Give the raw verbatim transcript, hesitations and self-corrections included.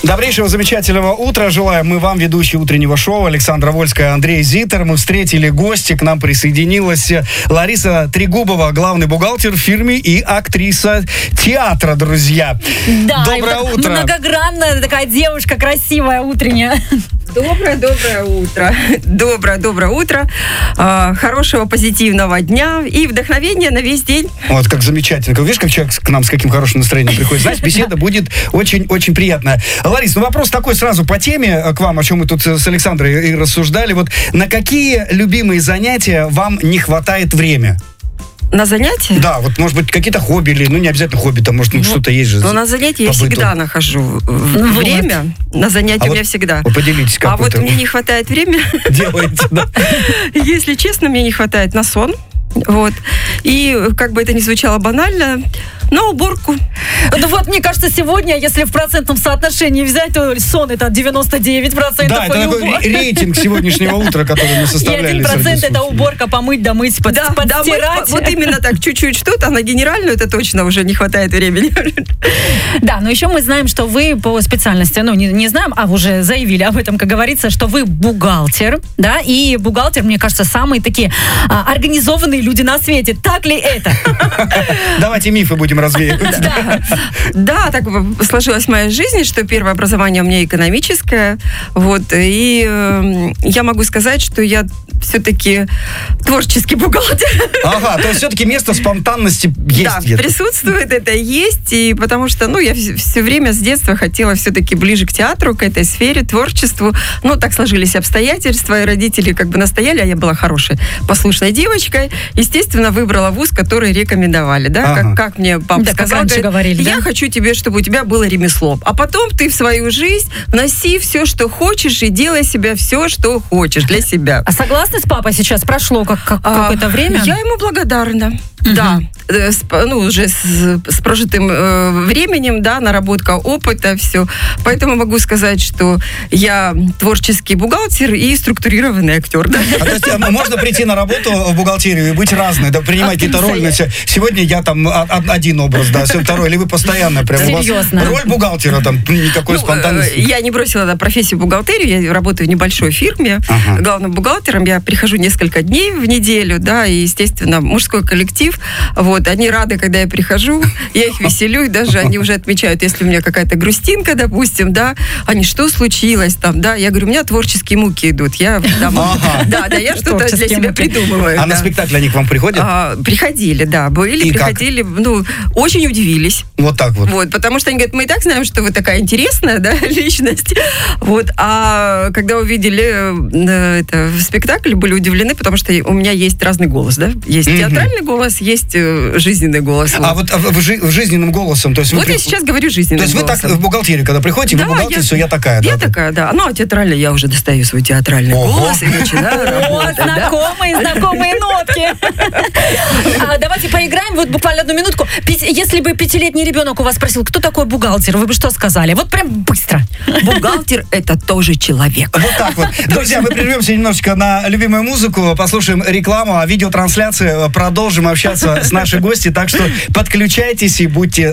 Добрейшего, замечательного утра желаем мы вам, ведущие утреннего шоу Александра Вольская, Андрей Зитер. Мы встретили гостя, к нам присоединилась Лариса Трегубова, главный бухгалтер в фирме и актриса театра, друзья. Да, доброе утро. Многогранная такая девушка, красивая, утренняя. Доброе-доброе утро. Доброе-доброе утро. Э, хорошего, позитивного дня и вдохновения на весь день. Вот как замечательно. Видишь, как человек к нам с каким хорошим настроением приходит. Значит, беседа будет очень-очень приятная. Ларис, ну вопрос такой сразу по теме к вам, о чем мы тут с Александрой и рассуждали. Вот на какие любимые занятия вам не хватает времени? На занятия? Да, вот, может быть, какие-то хобби или, ну, не обязательно хобби, там, может, ну, что-то есть же. Но на занятия я всегда нахожу ну, время. Вот. На занятия а у меня вот всегда. Вы поделитесь, как А вот мне не хватает времени. Делаете, да. Если честно, мне не хватает на сон. Вот. И, как бы это ни звучало банально, на уборку. Ну вот, мне кажется, сегодня, если в процентном соотношении взять, то сон это девяносто девять процентов. Да, это такой убор... рейтинг сегодняшнего утра, который мы составляли. И один процент это уборка, помыть, домыть, под, да, подстирать. Домыть, вот именно так, чуть-чуть что-то, а на генеральную это точно уже не хватает времени. Да, но еще мы знаем, что вы по специальности, ну, не, не знаем, а уже заявили об этом, как говорится, что вы бухгалтер, да, и бухгалтер, мне кажется, самые такие а, организованные люди на свете. Так ли это? Давайте мифы будем развеивать. Да. Да, так сложилась моя жизнь, что первое образование у меня экономическое, вот, и э, я могу сказать, что я все-таки творческий бухгалтер. Ага, то есть все-таки место спонтанности есть да, где-то. Присутствует, это есть, и потому что, ну, я все время с детства хотела все-таки ближе к театру, к этой сфере, творчеству, ну, так сложились обстоятельства, и родители как бы настояли, а я была хорошей, послушной девочкой, естественно, выбрала вуз, который рекомендовали, да, ага. как, как мне папа да, сказал, говорит, говорили, я да? хочу тебе, чтобы у тебя было ремесло, а потом ты в свою жизнь вноси все, что хочешь, и делай себя все, что хочешь для себя. А согласны с папой сейчас? Прошло как, как, а, какое-то время? Я ему благодарна. Угу. Да, с, ну, уже с, с прожитым э, временем, да, наработка опыта, все. Поэтому могу сказать, что я творческий бухгалтер и структурированный актер. Да? А, то есть можно прийти на работу в бухгалтерию и быть разной, да, принимать какие-то роли. Сегодня я там один образ, да, второй, или вы постоянно прям у вас роль бухгалтера, там никакой ну, спонтанности. Я не бросила да, профессию бухгалтерию, я работаю в небольшой фирме, ага. главным бухгалтером, я прихожу несколько дней в неделю, да, и, естественно, мужской коллектив. Вот, они рады, когда я прихожу, я их веселю, и даже они уже отмечают, если у меня какая-то грустинка, допустим, да, они, что случилось там, да, я говорю, у меня творческие муки идут, я там, ага. да, да, я что-то для себя муки. придумываю. А да. на спектакль они к вам приходят? А, приходили, да, были, и приходили, как? ну, очень удивились. Вот так вот. Вот, потому что они говорят, мы и так знаем, что вы такая интересная, да, личность, вот, а когда увидели э, это, спектакль, были удивлены, потому что у меня есть разный голос, да, есть mm-hmm. театральный голос, есть жизненный голос. А вот, вот в, жи- в жизненным голосом, то есть вот вы... я сейчас говорю жизненным голосом. То есть вы так в бухгалтерии, когда приходите, да, вы бухгалтер, все, я такая, я да? Я такая, да. Ну, а театрально я уже достаю свой театральный Ого. голос и начинаю работать. Вот, знакомые, знакомые нотки. Давайте поиграем, вот буквально одну минутку. Если бы пятилетний ребенок у вас спросил, кто такой бухгалтер, вы бы что сказали? Вот прям быстро. Бухгалтер – это тоже человек. Вот так вот. Друзья, мы прервемся немножечко на любимую музыку, послушаем рекламу, а видеотрансляции продолжим общаться с нашей гостьей, так что подключайтесь и будьте